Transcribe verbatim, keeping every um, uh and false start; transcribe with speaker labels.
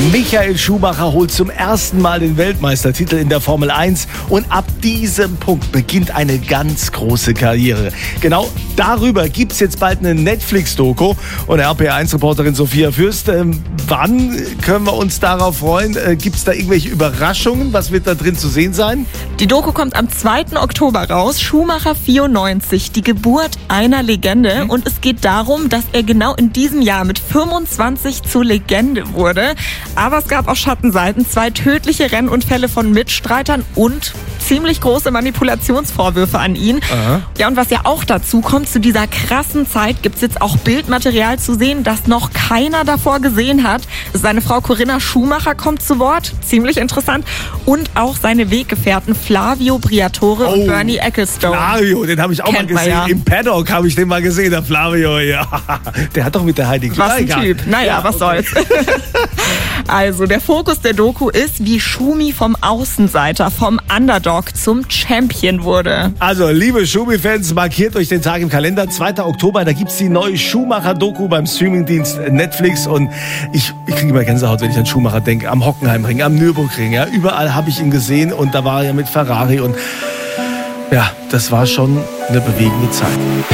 Speaker 1: Michael Schumacher holt zum ersten Mal den Weltmeistertitel in der Formel eins und ab diesem Punkt beginnt eine ganz große Karriere. Genau darüber gibt es jetzt bald eine Netflix-Doku und R P R eins Reporterin Sophia Fürst, ähm, wann können wir uns darauf freuen? Äh, gibt es da irgendwelche Überraschungen? Was wird da drin zu sehen sein?
Speaker 2: Die Doku kommt am zweiten Oktober raus. Schumacher vierundneunzig, die Geburt einer Legende. Mhm. Und es geht darum, dass er genau in diesem Jahr mit fünfundzwanzig zur Legende wurde. Aber es gab auch Schattenseiten, zwei tödliche Rennunfälle von Mitstreitern und ziemlich große Manipulationsvorwürfe an ihn. Aha. Ja, und was ja auch dazu kommt, zu dieser krassen Zeit gibt es jetzt auch Bildmaterial zu sehen, das noch keiner davor gesehen hat. Seine Frau Corinna Schumacher kommt zu Wort, ziemlich interessant. Und auch seine Weggefährten Flavio Briatore oh, und Bernie Ecclestone.
Speaker 1: Flavio, den habe ich auch Kennt mal gesehen. Ja. Im Paddock habe ich den mal gesehen, der Flavio. Ja. Der hat doch mit der Heidi
Speaker 2: Was ein
Speaker 1: gehabt.
Speaker 2: Typ. Naja, ja, was okay. soll's. Also, der Fokus der Doku ist, wie Schumi vom Außenseiter, vom Underdog zum Champion wurde.
Speaker 1: Also, liebe Schumi-Fans, markiert euch den Tag im Kalender. zweiter Oktober, da gibt's die neue Schumacher-Doku beim Streamingdienst Netflix. Und ich, ich kriege immer Gänsehaut, wenn ich an Schumacher denke. Am Hockenheimring, am Nürburgring. Ja. Überall habe ich ihn gesehen und da war er ja mit Ferrari. Und ja, das war schon eine bewegende Zeit.